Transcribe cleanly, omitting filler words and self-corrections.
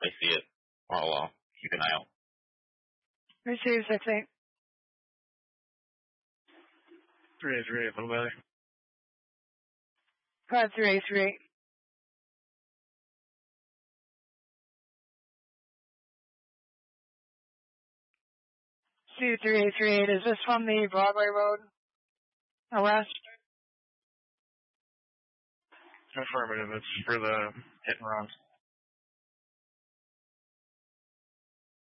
I see it. I'll keep an eye out. Receive 68. 338, little belly. 5338. C3838, is this from the Broadway Road? West? Affirmative, it's for the hit and runs.